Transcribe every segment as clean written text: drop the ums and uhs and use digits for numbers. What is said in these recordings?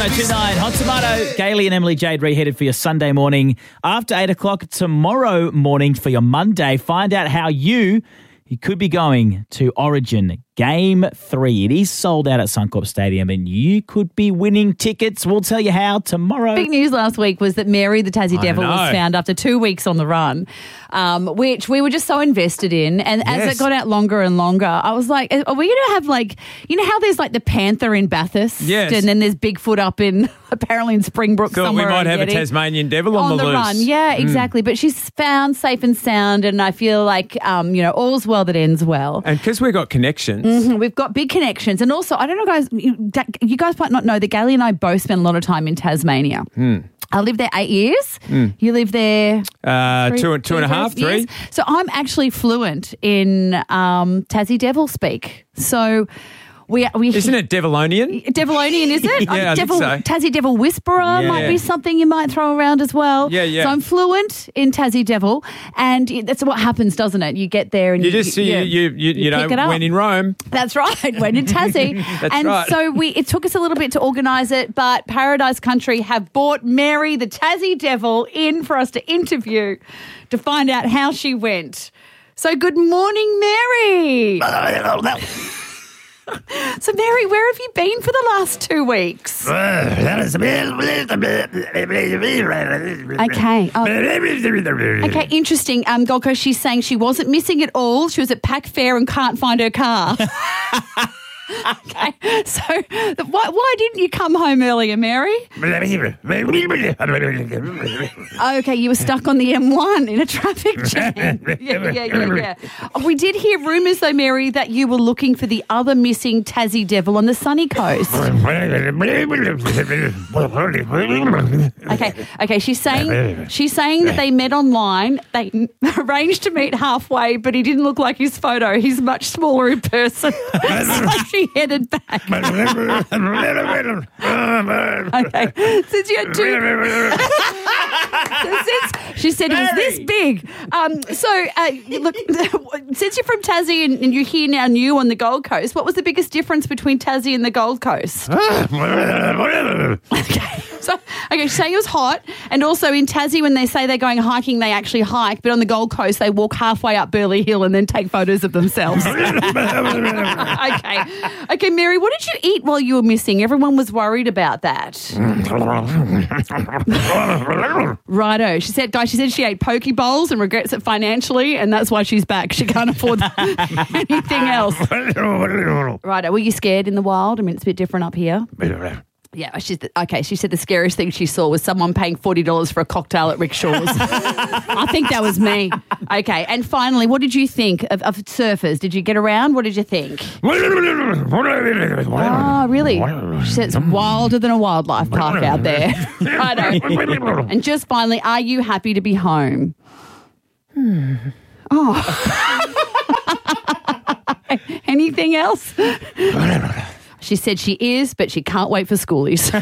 1029 Hot Tomato. Gailey and Emily Jade reheaded for your Sunday morning. After 8 o'clock tomorrow morning for your Monday, find out how you could be going to Origin Game 3. It is sold out at Suncorp Stadium and you could be winning tickets. We'll tell you how tomorrow. Big news last week was that Mary the Tassie Devil was found after 2 weeks on the run, which we were just so invested in. And as it got out longer and longer, I was like, are we going to have like, you know how there's like the Panther in Bathurst? Yes. And then there's Bigfoot up in, apparently in Springbrook Thought somewhere. we might have a Tasmanian Devil on the loose. Run. Yeah, exactly. But she's found safe and sound and I feel like, all's well that ends well. And because we've got connections. We've got big connections. And also, I don't know, guys, you guys might not know that Gailey and I both spent a lot of time in Tasmania. I lived there 8 years. You lived there? Two and a half, 3. Years. So I'm actually fluent in Tassie Devil speak. So we Isn't it Devilonian? Devilonian, is it? Yeah, I think so. Tassie Devil Whisperer might be something you might throw around as well. Yeah. So I'm fluent in Tassie Devil, and that's what happens, doesn't it? You get there and you just you know, pick it up. when in Rome. That's right, when in Tassie. That's right. So it took us a little bit to organise it, but Paradise Country have brought Mary the Tassie Devil in for us to interview to find out how she went. So good morning, Mary. So, Mary, where have you been for the last 2 weeks? Okay. Okay, interesting. Gold Coast, she's saying she wasn't missing at all. She was at Pack Fair and can't find her car. Okay, so why didn't you come home earlier, Mary? Okay, you were stuck on the M1 in a traffic jam. Yeah. We did hear rumours, though, Mary, that you were looking for the other missing Tassie Devil on the sunny coast. Okay. She's saying that they met online. They arranged to meet halfway, but he didn't look like his photo. He's much smaller in person. It's like she headed back. Okay. Since you had she said he was this big. Look, since you're from Tassie and you're here now new on the Gold Coast, what was the biggest difference between Tassie and the Gold Coast? Okay, so it was hot, and also in Tassie when they say they're going hiking, they actually hike, but on the Gold Coast they walk halfway up Burleigh Hill and then take photos of themselves. Okay, Mary, what did you eat while you were missing? Everyone was worried about that. Righto. She said she ate poke bowls and regrets it financially, and that's why she's back. She can't afford anything else. Righto. Were you scared in the wild? I mean, it's a bit different up here. Yeah, she said the scariest thing she saw was someone paying $40 for a cocktail at Rick Shaw's. I think that was me. Okay, and finally, what did you think of surfers? Did you get around? What did you think? Oh, really? She said it's wilder than a wildlife park out there. Righto. And just finally, are you happy to be home? Oh. Anything else? She said she is, but she can't wait for schoolies.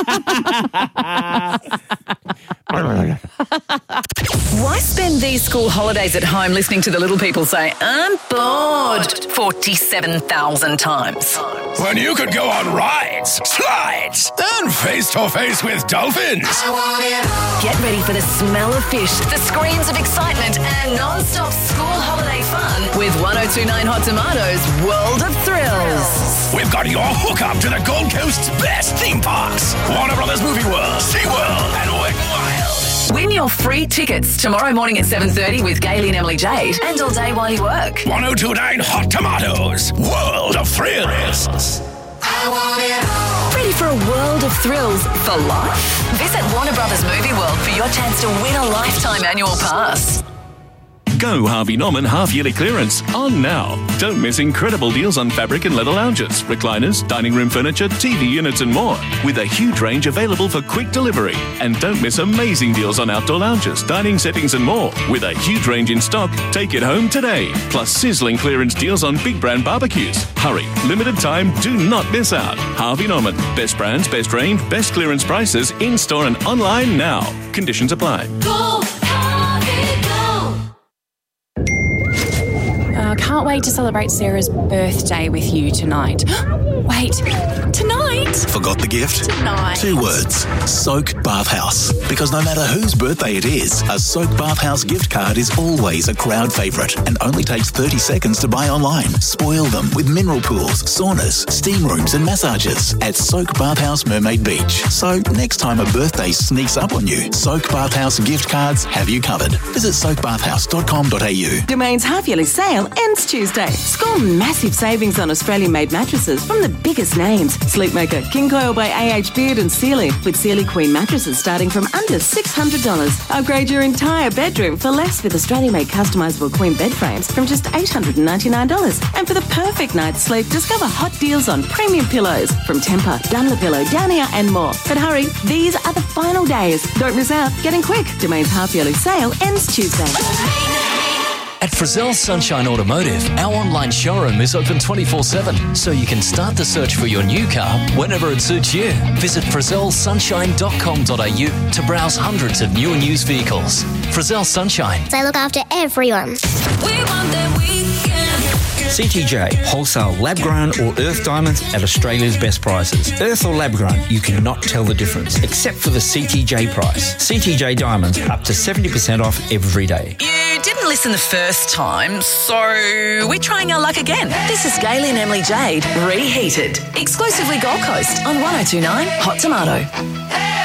Why spend these school holidays at home listening to the little people say, I'm bored, 47,000 times? When you could go on rides, slides, and face-to-face with dolphins. Get ready for the smell of fish, the screams of excitement, and non-stop school holiday fun with 1029 Hot Tomatoes' World of Thrills. We've got your hookup to the Gold Coast's best theme parks. Warner Brothers Movie World, SeaWorld, and Wet n Wild. Win your free tickets tomorrow morning at 7:30 with Gailey and Emily Jade, and all day while you work. 1029 Hot Tomatoes, World of Thrills. Ready for a world of thrills for life? Visit Warner Brothers Movie World for your chance to win a lifetime annual pass. Go Harvey Norman half-yearly clearance on now. Don't miss incredible deals on fabric and leather lounges, recliners, dining room furniture, TV units and more, with a huge range available for quick delivery. And don't miss amazing deals on outdoor lounges, dining settings and more, with a huge range in stock. Take it home today. Plus sizzling clearance deals on big brand barbecues. Hurry, limited time, do not miss out. Harvey Norman, best brands, best range, best clearance prices, in-store and online now. Conditions apply. Go, Harvey, go. Can't wait to celebrate Sarah's birthday with you tonight. Wait, tonight? Forgot the gift? Tonight. 2 words. Soak Bathhouse. Because no matter whose birthday it is, a Soak Bathhouse gift card is always a crowd favourite and only takes 30 seconds to buy online. Spoil them with mineral pools, saunas, steam rooms and massages at Soak Bathhouse Mermaid Beach. So next time a birthday sneaks up on you, Soak Bathhouse gift cards have you covered. Visit soakbathhouse.com.au. Domain's half-yearly sale ends Tuesday. Score massive savings on Australian-made mattresses from the biggest names. Sleepmaker, King Coil by AH Beard and Sealy, with Sealy Queen mattresses starting from under $600. Upgrade your entire bedroom for less with Australian-made customisable queen bed frames from just $899. And for the perfect night's sleep, discover hot deals on premium pillows from Tempur, Dunlopillow, Downier and more. But hurry, these are the final days. Don't miss out. Get in quick. Domain's half-yearly sale ends Tuesday. At Frizzell Sunshine Automotive, our online showroom is open 24/7, so you can start the search for your new car whenever it suits you. Visit frizzellsunshine.com.au to browse hundreds of new and used vehicles. Frizzell Sunshine. They look after everyone. We want that weekend. CTJ, wholesale lab-grown or earth diamonds at Australia's best prices. Earth or lab-grown, you cannot tell the difference, except for the CTJ price. CTJ diamonds, up to 70% off every day. You didn't listen the first time, so we're trying our luck again. This is Gailey and Emily Jade, Reheated. Exclusively Gold Coast on 102.9 Hot Tomato.